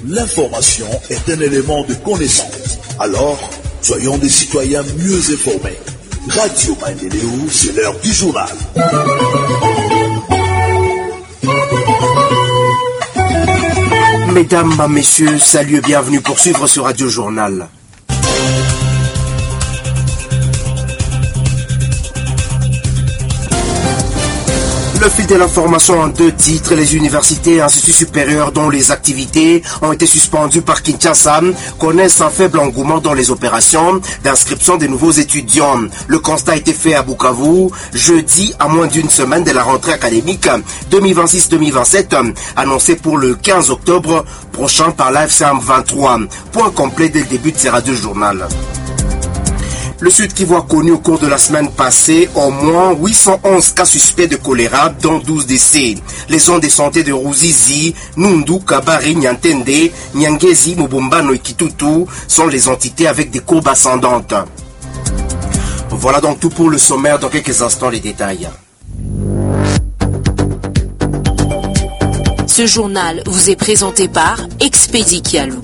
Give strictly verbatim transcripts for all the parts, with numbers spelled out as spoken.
L'information est un élément de connaissance. Alors, soyons des citoyens mieux informés. Radio Maendeleo, c'est l'heure du journal. Mesdames, messieurs, salut et bienvenue pour suivre ce Radio Journal. Le fil de l'information en deux titres, les universités et instituts supérieurs dont les activités ont été suspendues par Kinshasa connaissent un faible engouement dans les opérations d'inscription des nouveaux étudiants. Le constat a été fait à Bukavu jeudi, à moins d'une semaine de la rentrée académique deux mille vingt-six deux mille vingt-sept, annoncée pour le quinze octobre prochain par l'A F C M vingt-trois. Point complet dès le début de ce Radio Journal. Le Sud Kivu a connu au cours de la semaine passée au moins huit cent onze cas suspects de choléra, dont douze décès. Les zones de santé de Ruzizi, Nundu, Kabari, Nyantende, Nyangezi, Mobombano et Kitutu sont les entités avec des courbes ascendantes. Voilà donc tout pour le sommaire. Dans quelques instants, les détails. Ce journal vous est présenté par Expedi Kialou.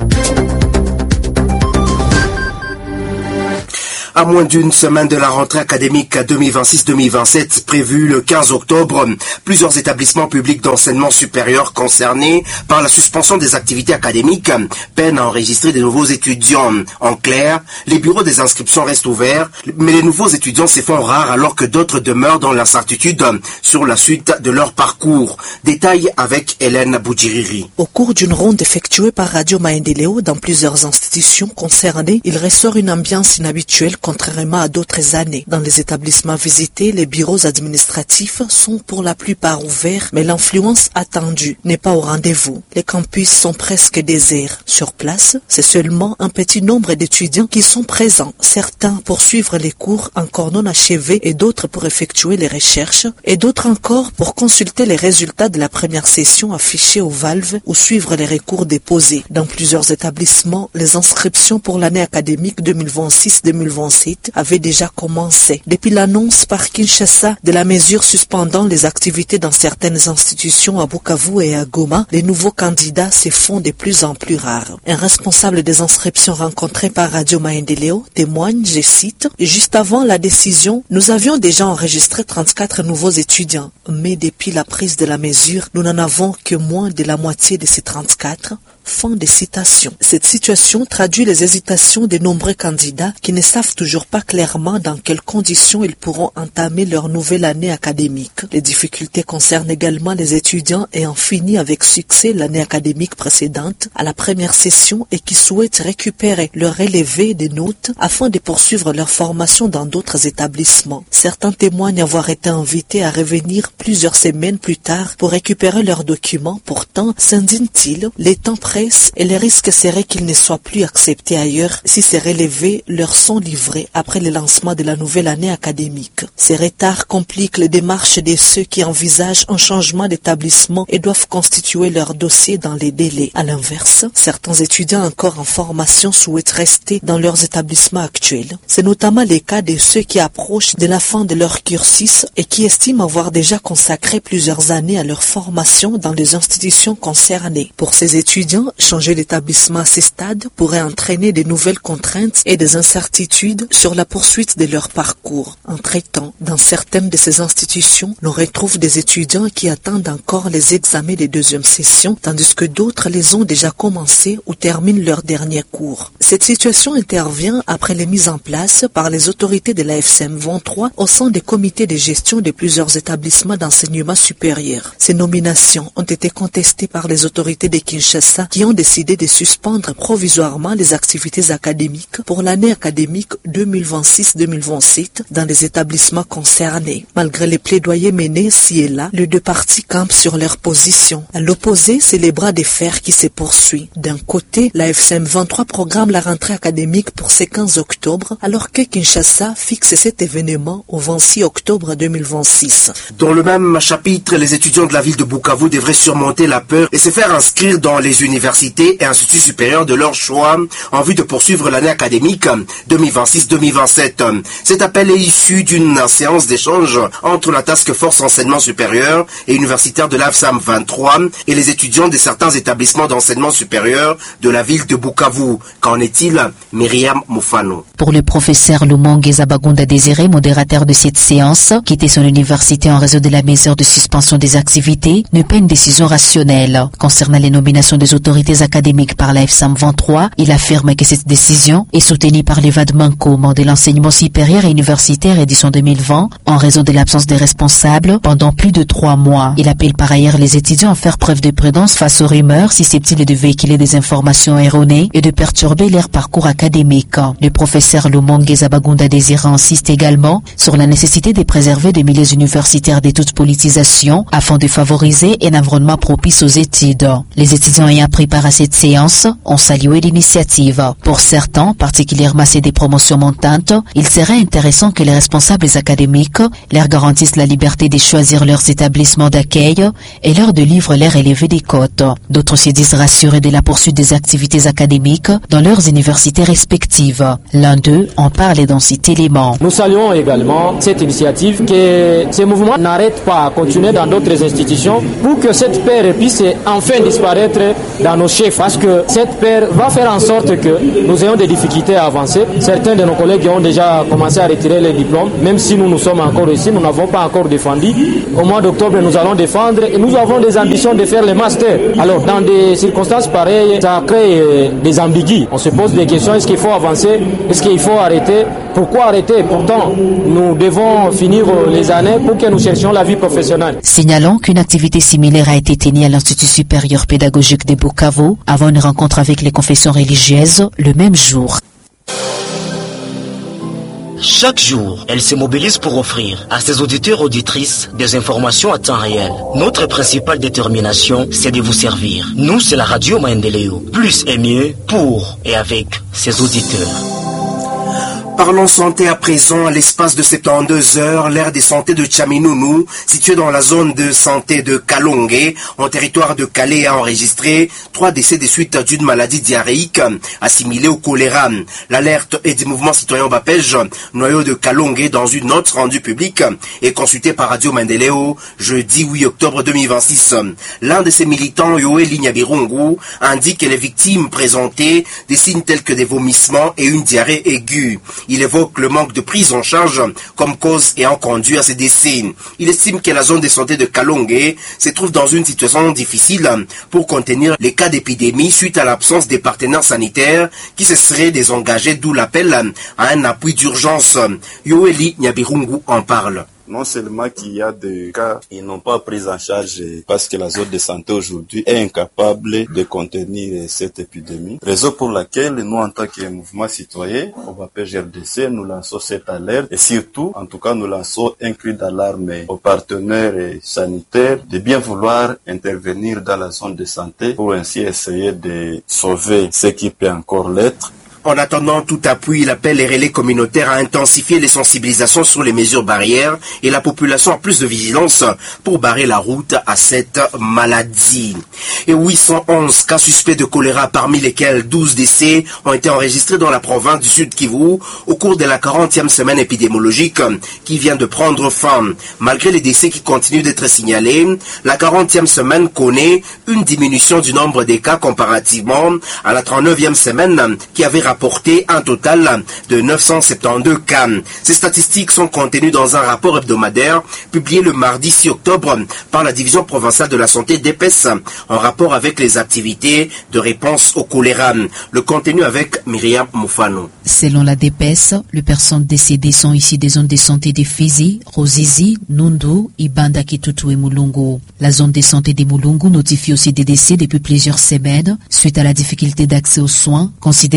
À moins d'une semaine de la rentrée académique deux mille vingt-six deux mille vingt-sept, prévue le quinze octobre, plusieurs établissements publics d'enseignement supérieur concernés par la suspension des activités académiques peinent à enregistrer de nouveaux étudiants. En clair, les bureaux des inscriptions restent ouverts, mais les nouveaux étudiants se font rares alors que d'autres demeurent dans l'incertitude sur la suite de leur parcours. Détail avec Hélène Boudjiriri. Au cours d'une ronde effectuée par Radio Maendeleo dans plusieurs institutions concernées, il ressort une ambiance inhabituelle contrairement à d'autres années. Dans les établissements visités, les bureaux administratifs sont pour la plupart ouverts, mais l'influence attendue n'est pas au rendez-vous. Les campus sont presque déserts. Sur place, c'est seulement un petit nombre d'étudiants qui sont présents, certains pour suivre les cours encore non achevés et d'autres pour effectuer les recherches, et d'autres encore pour consulter les résultats de la première session affichée au valve ou suivre les recours déposés. Dans plusieurs établissements, les inscriptions pour l'année académique deux mille vingt-six deux mille vingt-sept avait déjà commencé. Depuis l'annonce par Kinshasa de la mesure suspendant les activités dans certaines institutions à Bukavu et à Goma, les nouveaux candidats se font de plus en plus rares. Un responsable des inscriptions rencontré par Radio Maendeleo témoigne, je cite, « Juste avant la décision, nous avions déjà enregistré trente-quatre nouveaux étudiants, mais depuis la prise de la mesure, nous n'en avons que moins de la moitié de ces trente-quatre. » Fin de citation. Cette situation traduit les hésitations de nombreux candidats qui ne savent toujours pas clairement dans quelles conditions ils pourront entamer leur nouvelle année académique. Les difficultés concernent également les étudiants ayant fini avec succès l'année académique précédente à la première session et qui souhaitent récupérer leur relevé des notes afin de poursuivre leur formation dans d'autres établissements. Certains témoignent avoir été invités à revenir plusieurs semaines plus tard pour récupérer leurs documents. Pourtant, s'indignent-ils, les temps et les risques seraient qu'ils ne soient plus acceptés ailleurs si ces relevés leur sont livrés après le lancement de la nouvelle année académique. Ces retards compliquent les démarches de ceux qui envisagent un changement d'établissement et doivent constituer leur dossier dans les délais. À l'inverse, certains étudiants encore en formation souhaitent rester dans leurs établissements actuels. C'est notamment le cas de ceux qui approchent de la fin de leur cursus et qui estiment avoir déjà consacré plusieurs années à leur formation dans les institutions concernées. Pour ces étudiants, changer d'établissement à ces stades pourrait entraîner de nouvelles contraintes et des incertitudes sur la poursuite de leur parcours. Entre-temps, dans certaines de ces institutions, l'on retrouve des étudiants qui attendent encore les examens des deuxième sessions, tandis que d'autres les ont déjà commencés ou terminent leur dernier cours. Cette situation intervient après les mises en place par les autorités de l'A F C M vingt-trois au sein des comités de gestion de plusieurs établissements d'enseignement supérieur. Ces nominations ont été contestées par les autorités de Kinshasa qui ont décidé de suspendre provisoirement les activités académiques pour l'année académique deux mille vingt-six deux mille vingt-sept dans les établissements concernés. Malgré les plaidoyers menés ci et là, les deux parties campent sur leur position. À l'opposé, c'est les bras de fer qui se poursuivent. D'un côté, l'A F C M vingt-trois programme la rentrée académique pour ce quinze octobre, alors que Kinshasa fixe cet événement au vingt-six octobre deux mille vingt-six. Dans le même chapitre, les étudiants de la ville de Bukavu devraient surmonter la peur et se faire inscrire dans les universités et instituts supérieurs de leur choix en vue de poursuivre l'année académique deux mille vingt-six deux mille vingt-sept. Cet appel est issu d'une séance d'échange entre la Task Force enseignement supérieur et universitaire de l'A F S A M vingt-trois et les étudiants de certains établissements d'enseignement supérieur de la ville de Bukavu. Qu'en est-il, Myriam Moufano? Pour le professeur Lumongue Zabagunda Désiré, modérateur de cette séance, quitter son université en raison de la mesure de suspension des activités n'est pas une décision rationnelle. Concernant les nominations des autorités académiques par la F S A M vingt-trois, il affirme que cette décision est soutenue par l'évadement commun de l'enseignement supérieur et universitaire édition deux mille vingt en raison de l'absence des responsables pendant plus de trois mois. Il appelle par ailleurs les étudiants à faire preuve de prudence face aux rumeurs susceptibles de véhiculer des informations erronées et de perturber leur parcours académique. Le professeur Lumongue Zabagunda Désiré insiste également sur la nécessité de préserver des milieux universitaires de toute politisation afin de favoriser un environnement propice aux études. Les étudiants ayant pris part à cette séance ont salué l'initiative. Pour certains, particulièrement ceux des promotions montantes, il serait intéressant que les responsables académiques leur garantissent la liberté de choisir leurs établissements d'accueil et leur délivrent leur élevé des cotes. D'autres se disent rassurés de la poursuite des activités académiques dans leurs universités respectives. L'un d'eux en parle dans cet élément. Nous saluons également cette initiative, que ces mouvements n'arrêtent pas à continuer dans d'autres institutions pour que cette peur puisse enfin disparaître dans nos chefs, parce que cette peur va faire en sorte que nous ayons des difficultés à avancer. Certains de nos collègues ont déjà commencé à retirer les diplômes, même si nous nous sommes encore ici, nous n'avons pas encore défendu. Au mois d'octobre, nous allons défendre et nous avons des ambitions de faire les masters. Alors, dans des circonstances pareilles, ça crée des ambigus. On se pose des questions, est-ce qu'il faut avancer? Est-ce qu'il faut arrêter? Pourquoi arrêter? Pourtant, nous devons finir les années pour que nous cherchions la vie professionnelle. Signalons qu'une activité similaire a été tenue à l'Institut supérieur pédagogique de Bukavu avant une rencontre avec les confessions religieuses le même jour. Chaque jour, elle se mobilise pour offrir à ses auditeurs et auditrices des informations à temps réel. Notre principale détermination, c'est de vous servir. Nous, c'est la radio Maendeleo. Plus et mieux pour et avec ses auditeurs. Parlons santé à présent. À l'espace de soixante-douze heures, l'aire de santé de Tchaminounou, située dans la zone de santé de Kalonge, en territoire de Calais, a enregistré trois décès des suites d'une maladie diarrhéique assimilée au choléra. L'alerte est du mouvement citoyen Bapège, noyau de Kalonge, dans une note rendue publique et consultée par Radio Maendeleo jeudi huit octobre deux mille vingt-six. L'un de ses militants, Yoeli Nyabirungu, indique que les victimes présentaient des signes tels que des vomissements et une diarrhée aiguë. Il évoque le manque de prise en charge comme cause ayant conduit à ces décès. Il estime que la zone de santé de Kalonge se trouve dans une situation difficile pour contenir les cas d'épidémie suite à l'absence des partenaires sanitaires qui se seraient désengagés, d'où l'appel à un appui d'urgence. Yoeli Nyabirungu en parle. Non seulement qu'il y a des cas qui n'ont pas pris en charge parce que la zone de santé aujourd'hui est incapable de contenir cette épidémie. Raison pour laquelle nous, en tant que mouvement citoyen, au Bapège R D C, nous lançons cette alerte et surtout, en tout cas, nous lançons un cri d'alarme aux partenaires sanitaires de bien vouloir intervenir dans la zone de santé pour ainsi essayer de sauver ce qui peut encore l'être. En attendant tout appui, il appelle les relais communautaires à intensifier les sensibilisations sur les mesures barrières et la population à plus de vigilance pour barrer la route à cette maladie. Et huit cent onze cas suspects de choléra, parmi lesquels douze décès ont été enregistrés dans la province du Sud Kivu au cours de la quarantième semaine épidémiologique qui vient de prendre fin. Malgré les décès qui continuent d'être signalés, la quarantième semaine connaît une diminution du nombre des cas comparativement à la trente-neuvième semaine qui avait rapporté un total de neuf cent soixante-douze cas. Ces statistiques sont contenues dans un rapport hebdomadaire publié le mardi six octobre par la division provinciale de la santé d'E P E S en rapport avec les activités de réponse au choléra. Le contenu avec Myriam Moufano. Selon la D P E S, les personnes décédées sont ici des zones de santé de Fizi, Rosizi, Nundu, Ibanda, Kitutu et Mulungu. La zone de santé de Mulungu notifie aussi des décès depuis plusieurs semaines suite à la difficulté d'accès aux soins, considérant que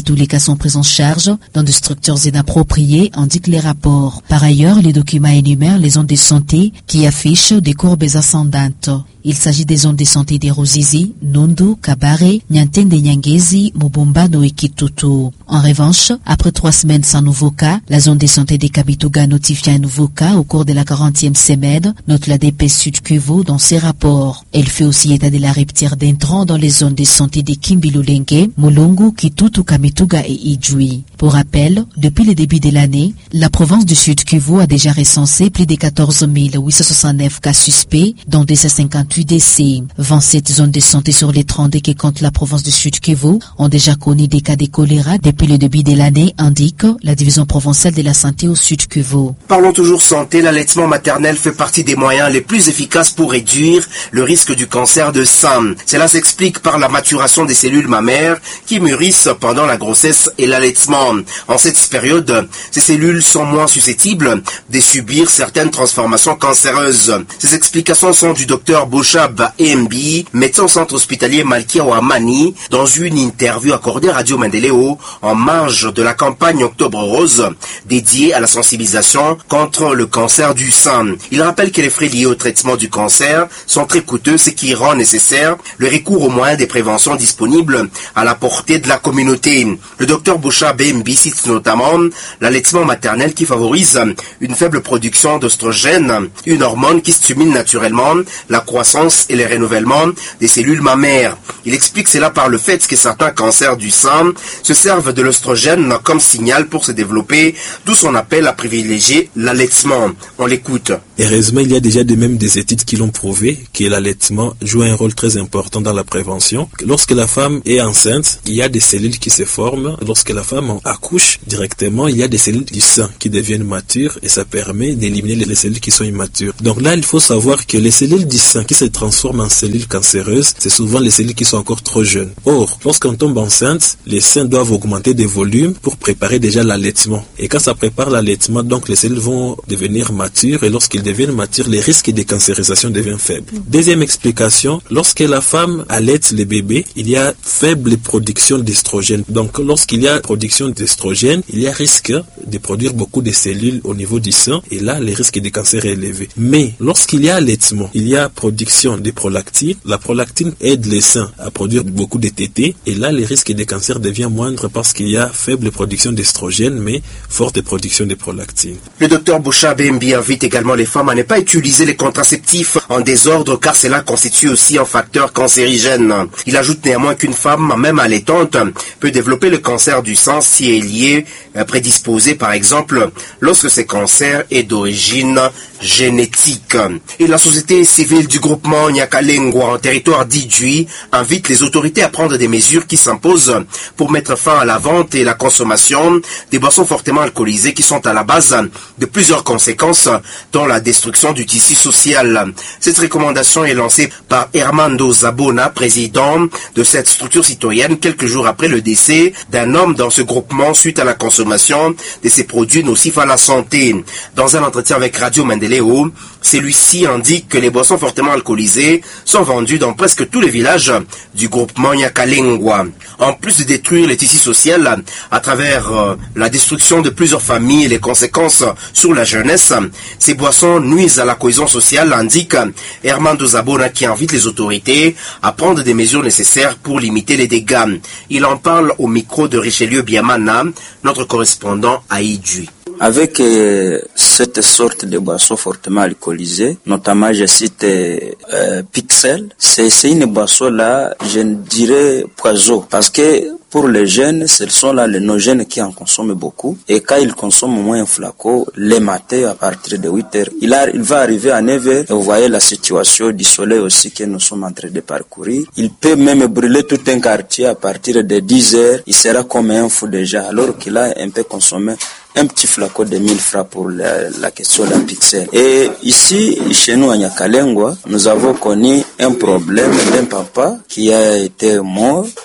tous les cas sont pris en charge dans des structures inappropriées, indiquent les rapports. Par ailleurs, les documents énumèrent les zones de santé qui affichent des courbes ascendantes. Il s'agit des zones de santé des Ruzizi, Nundu, Kabare, Nyantende Nyangezi, Mubumbano et Kitutu. En revanche, après trois semaines sans nouveau cas, la zone de santé des Kabituga notifie un nouveau cas au cours de la quarantième semaine, note la D P S Sud Kivu dans ses rapports. Elle fait aussi état de la rupture d'intrants dans les zones de santé des Kimbilulenge, Mulungu, Kitutu, Kamituga et Idjui. Pour rappel, depuis le début de l'année, la province du Sud Kivu a déjà recensé plus de quatorze mille huit cent soixante-neuf cas suspects, dont deux cent cinquante-huit décès. vingt-sept zones de santé sur les trente qui comptent la province du Sud Kivu ont déjà connu des cas de choléra depuis le début de l'année, indique la division provinciale de la santé au Sud Kivu. Parlons toujours santé, l'allaitement maternel fait partie des moyens les plus efficaces pour réduire le risque du cancer de sein. Cela s'explique par la maturation des cellules mammaires qui mûrissent pendant la grossesse et l'allaitement. En cette période, ces cellules sont moins susceptibles de subir certaines transformations cancéreuses. Ces explications sont du docteur Boshab Embi, médecin au centre hospitalier Malkia Ouamani, dans une interview accordée à Radio Maendeleo en marge de la campagne Octobre Rose dédiée à la sensibilisation contre le cancer du sein. Il rappelle que les frais liés au traitement du cancer sont très coûteux, ce qui rend nécessaire le recours aux moyens de prévention disponibles à la portée de la communauté. Le docteur Boshab Embi cite notamment l'allaitement maternel qui favorise une faible production d'oestrogène, une hormone qui stimule naturellement la croissance et le renouvellement des cellules mammaires. Il explique cela par le fait que certains cancers du sein se servent de l'oestrogène comme signal pour se développer, d'où son appel à privilégier l'allaitement. On l'écoute. Heureusement, il y a déjà de même des études qui l'ont prouvé que l'allaitement joue un rôle très important dans la prévention. Lorsque la femme est enceinte, il y a des cellules qui se forment. Lorsque la femme accouche directement, il y a des cellules du sein qui deviennent matures et ça permet d'éliminer les cellules qui sont immatures. Donc là, il faut savoir que les cellules du sein qui se transforment en cellules cancéreuses, c'est souvent les cellules qui sont encore trop jeunes. Or, lorsqu'on tombe enceinte, les seins doivent augmenter de volume pour préparer déjà l'allaitement. Et quand ça prépare l'allaitement, donc les cellules vont devenir matures et lorsqu'ils deviennent matures, les risques de cancérisation deviennent faibles. Deuxième explication, lorsque la femme allaite le bébé, il y a faible production d'estrogène. Donc lorsqu'il y a production d'estrogène, il y a risque de produire beaucoup de cellules au niveau du sein et là, le risque de cancer est élevé. Mais lorsqu'il y a allaitement, il y a production de prolactine. La prolactine aide les seins à produire beaucoup de tétés et là, le risque de cancer devient moindre parce qu'il y a faible production d'estrogène mais forte production de prolactine. Le docteur Boshab Embi invite également les femmes à ne pas utiliser les contraceptifs en désordre car cela constitue aussi un facteur cancérigène. Il ajoute néanmoins qu'une femme, même allaitante, peut développer le cancer du sein si elle y est prédisposée, par exemple, lorsque ce cancer est d'origine génétique. Et la société civile du groupement Nyakalengwa en territoire d'Idjui invite les autorités à prendre des mesures qui s'imposent pour mettre fin à la vente et la consommation des boissons fortement alcoolisées qui sont à la base de plusieurs conséquences dont la destruction du tissu social. Cette recommandation est lancée par Hermando Zabona, président de cette structure citoyenne, quelques jours après le décès d'un homme dans ce groupement suite à la consommation de ces produits nocifs à la santé. Dans un entretien avec Radio Maendeleo, celui-ci indique que les boissons fortement alcoolisées sont vendues dans presque tous les villages du groupement Nyakalengwa. En plus de détruire le tissu social à travers euh, la destruction de plusieurs familles et les conséquences sur la jeunesse, ces boissons nuisent à la cohésion sociale, indique Hermando Zabona qui invite les autorités à prendre des mesures nécessaires pour limiter les dégâts. Il en parle au micro de Richelieu Biamana, notre correspondant à Idjui. Avec euh, cette sorte de boisson fortement alcoolisée, notamment je cite euh, Pixel, c'est, c'est une boisson là, je dirais poison, parce que pour les jeunes, ce sont là les nos jeunes qui en consomment beaucoup. Et quand ils consomment au moins un flacon, les matins à partir de huit heures, il, a, il va arriver à neuf heures. Et vous voyez la situation du soleil aussi que nous sommes en train de parcourir. Il peut même brûler tout un quartier à partir de dix heures. Il sera comme un fou déjà, alors qu'il a un peu consommé un petit flacon de mille francs pour la, la question de la pixel. Et ici, chez nous à Nyakalengwa, nous avons connu un problème d'un papa qui a été mort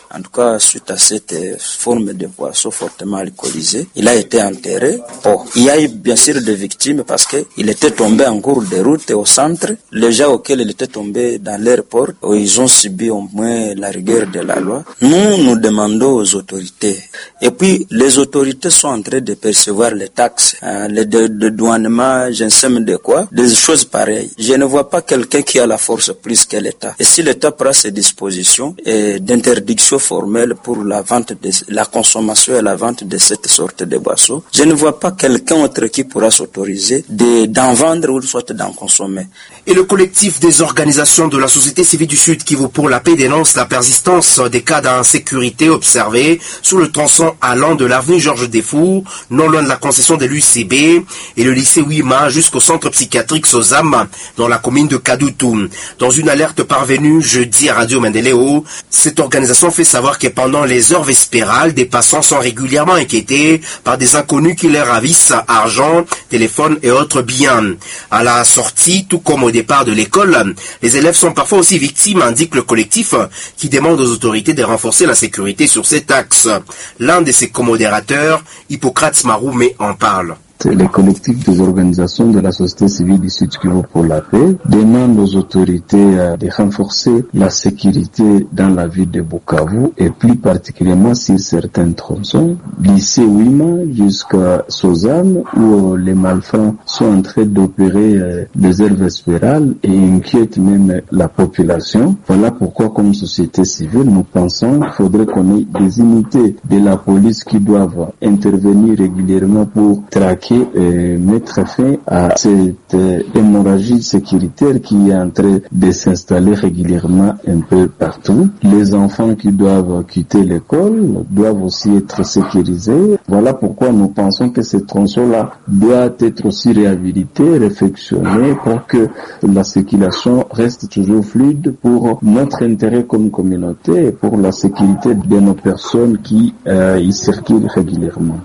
en tout cas suite à cette forme de boisson fortement alcoolisée. Il a été enterré. Bon, il y a eu bien sûr des victimes parce que il était tombé en cours de route au centre. Les gens auxquels il était tombé dans l'aéroport, ils ont subi au moins la rigueur de la loi. Nous, nous demandons aux autorités. Et puis, les autorités sont en train de percevoir les taxes, hein, les dédouanements, je ne sais même de quoi, des choses pareilles. Je ne vois pas quelqu'un qui a la force plus que l'État. Et si l'État prend ses dispositions et d'interdiction formelle pour la vente de la consommation et la vente de cette sorte de boissons, je ne vois pas quelqu'un autre qui pourra s'autoriser de, d'en vendre ou soit d'en consommer. Et le collectif des organisations de la société civile du Sud Kivu pour la paix dénonce la persistance des cas d'insécurité observés sur le tronçon allant de l'avenue Georges Defour, non loin de la concession de l'U C B et le lycée Ouima jusqu'au centre psychiatrique Sozam dans la commune de Kadoutou. Dans une alerte parvenue jeudi à Radio Mendeleo, cette organisation fait savoir que pendant les heures vespérales, des passants sont régulièrement inquiétés par des inconnus qui leur ravissent argent, téléphone et autres biens. À la sortie, tout comme au départ de l'école, les élèves sont parfois aussi victimes, indique le collectif, qui demande aux autorités de renforcer la sécurité sur cet axe. L'un de ses comodérateurs, Hippocrate Maroumé, en parle. Les collectifs des organisations de la société civile du Sud Kivu pour la paix demandent aux autorités de renforcer la sécurité dans la ville de Bukavu et plus particulièrement sur certains tronçons, lycée Ouima jusqu'à Sozam où les malfrats sont en train d'opérer des heures vespérales et inquiètent même la population. Voilà pourquoi comme société civile nous pensons qu'il faudrait qu'on ait des unités de la police qui doivent intervenir régulièrement pour traquer et mettre fin à cette hémorragie sécuritaire qui est en train de s'installer régulièrement un peu partout. Les enfants qui doivent quitter l'école doivent aussi être sécurisés. Voilà pourquoi nous pensons que ce tronçon-là doit être aussi réhabilité, réfectionné pour que la circulation reste toujours fluide pour notre intérêt comme communauté et pour la sécurité de nos personnes qui euh, y circulent régulièrement.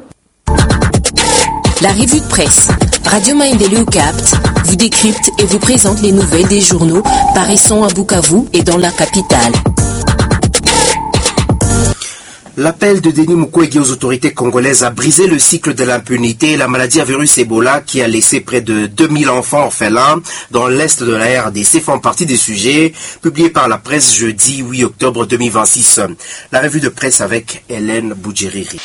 La revue de presse. Radio Maendeleo capte, vous décrypte et vous présente les nouvelles des journaux paraissant à Bukavu et dans la capitale. L'appel de Denis Mukwege aux autorités congolaises a brisé le cycle de l'impunité et la maladie à virus Ebola qui a laissé près de deux mille enfants orphelins dans l'est de la R D C font partie des sujets publiés par la presse jeudi huit octobre deux mille vingt-six. La revue de presse avec Hélène Boudjiriri.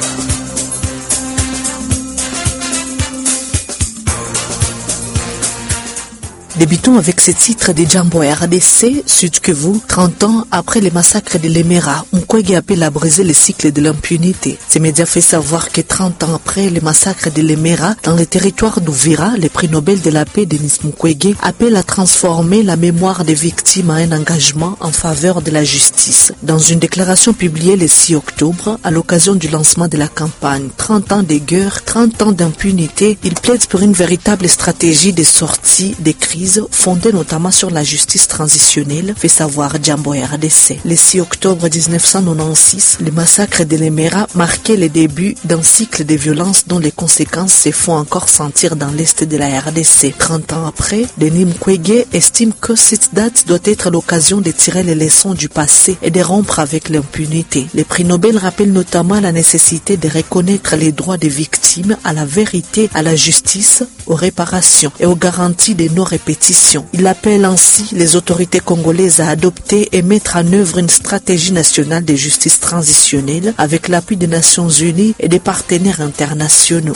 Débutons avec ce titre de Jambo R D C, Sud Kivu, trente ans après les massacres de l'Emera. Mukwege appelle à briser le cycle de l'impunité. Ces médias fait savoir que trente ans après les massacres de l'Emera, dans le territoire d'Ouvira, le prix Nobel de la paix Denis Mukwege appelle à transformer la mémoire des victimes en un engagement en faveur de la justice. Dans une déclaration publiée le six octobre, à l'occasion du lancement de la campagne trente ans de guerre, trente ans d'impunité, il plaide pour une véritable stratégie de sortie des crises fondée notamment sur la justice transitionnelle, fait savoir Jambo R D C. Le six octobre dix-neuf cent quatre-vingt-seize, le massacre de l'Emera marquait le début d'un cycle de violence dont les conséquences se font encore sentir dans l'est de la R D C. trente ans après, Denis Mukwege estime que cette date doit être l'occasion de tirer les leçons du passé et de rompre avec l'impunité. Le prix Nobel rappelle notamment la nécessité de reconnaître les droits des victimes à la vérité, à la justice, aux réparations et aux garanties de non-répétition. Il appelle ainsi les autorités congolaises à adopter et mettre en œuvre une stratégie nationale de justice transitionnelle avec l'appui des Nations Unies et des partenaires internationaux.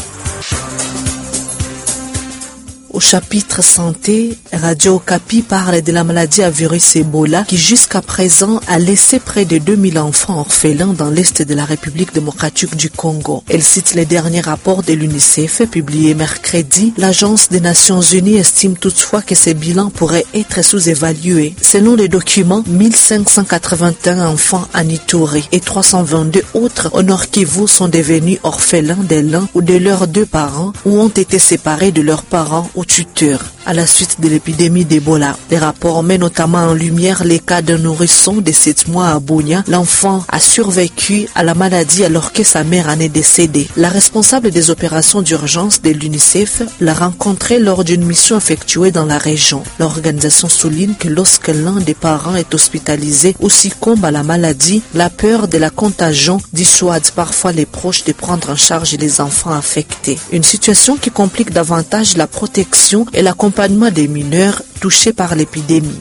Au chapitre santé, Radio Okapi parle de la maladie à virus Ebola qui jusqu'à présent a laissé près de deux mille enfants orphelins dans l'est de la République démocratique du Congo. Elle cite les derniers rapports de l'UNICEF publiés mercredi. L'Agence des Nations Unies estime toutefois que ces bilans pourraient être sous-évalués. Selon les documents, mille cinq cent quatre-vingt-un enfants en Ituri et trois cent vingt-deux autres au Nord Kivu sont devenus orphelins de l'un ou de leurs deux parents ou ont été séparés de leurs parents ou tuteurs. à la suite de l'épidémie d'Ebola. Les rapports mettent notamment en lumière les cas d'un nourrisson de sept mois à Bunia. L'enfant a survécu à la maladie alors que sa mère en est décédée. La responsable des opérations d'urgence de l'UNICEF l'a rencontré lors d'une mission effectuée dans la région. L'organisation souligne que lorsque l'un des parents est hospitalisé ou succombe à la maladie, la peur de la contagion dissuade parfois les proches de prendre en charge les enfants affectés. Une situation qui complique davantage la protection et l'accompagnement des mineurs touchés par l'épidémie.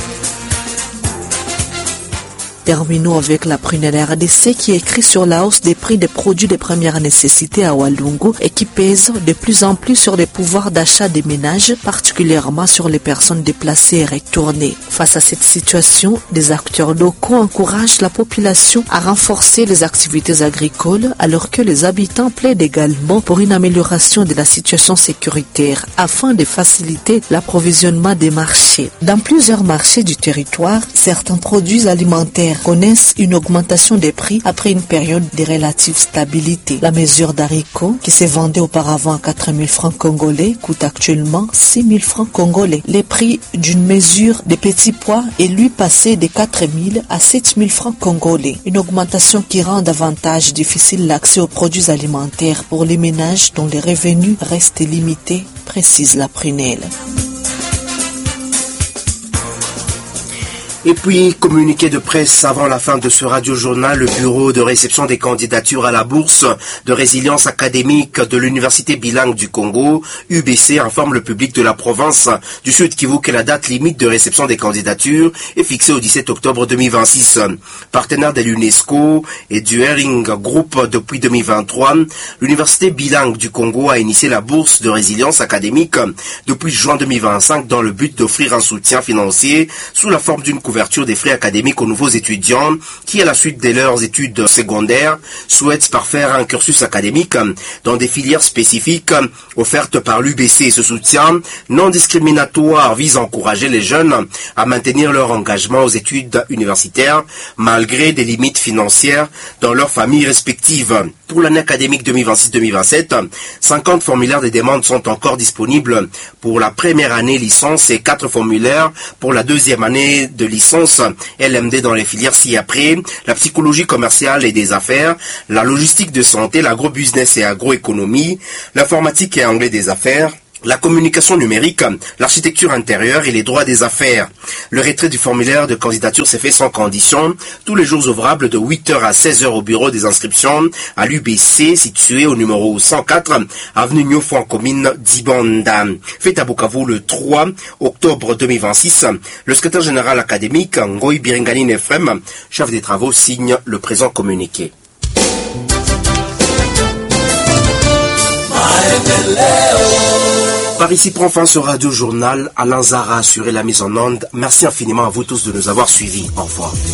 Terminons avec la prunelle R D C qui écrit sur la hausse des prix des produits de première nécessité à Walungu et qui pèse de plus en plus sur les pouvoirs d'achat des ménages, particulièrement sur les personnes déplacées et retournées. Face à cette situation, des acteurs locaux encouragent la population à renforcer les activités agricoles alors que les habitants plaident également pour une amélioration de la situation sécuritaire afin de faciliter l'approvisionnement des marchés. Dans plusieurs marchés du territoire, certains produits alimentaires connaissent une augmentation des prix après une période de relative stabilité. La mesure d'haricots, qui se vendait auparavant à quatre mille francs congolais, coûte actuellement six mille francs congolais. Les prix d'une mesure de petits pois est lui passé de quatre mille à sept mille francs congolais. Une augmentation qui rend davantage difficile l'accès aux produits alimentaires pour les ménages dont les revenus restent limités, précise la prunelle. Et puis, communiqué de presse avant la fin de ce radio-journal, le bureau de réception des candidatures à la bourse de résilience académique de l'Université bilingue du Congo, U B C, informe le public de la province du Sud Kivu que la date limite de réception des candidatures est fixée au dix-sept octobre deux mille vingt-six. Partenaire de l'UNESCO et du Hering Group depuis deux mille vingt-trois, l'Université bilingue du Congo a initié la bourse de résilience académique depuis juin deux mille vingt-cinq dans le but d'offrir un soutien financier sous la forme d'une couverture des frais académiques aux nouveaux étudiants qui, à la suite de leurs études secondaires, souhaitent parfaire un cursus académique dans des filières spécifiques offertes par l'U B C. Ce soutien non discriminatoire vise à encourager les jeunes à maintenir leur engagement aux études universitaires malgré des limites financières dans leurs familles respectives. Pour l'année académique deux mille vingt-six deux mille vingt-sept, cinquante formulaires de demande sont encore disponibles pour la première année licence et quatre formulaires pour la deuxième année de licence L M D dans les filières ci-après, la psychologie commerciale et des affaires, la logistique de santé, l'agro-business et agroéconomie, l'informatique et anglais des affaires, la communication numérique, l'architecture intérieure et les droits des affaires. Le retrait du formulaire de candidature s'est fait sans condition, tous les jours ouvrables de huit heures à seize heures au bureau des inscriptions à l'U B C situé au numéro cent quatre, avenue Nyofo en commune d'Ibanda. Fait à Bukavu le trois octobre deux mille vingt-six, le secrétaire général académique Ngoï Biringani Nefrem, chef des travaux, signe le présent communiqué. Par ici prend fin ce radio-journal. Alain Zara a assuré la mise en onde. Merci infiniment à vous tous de nous avoir suivis. Au revoir.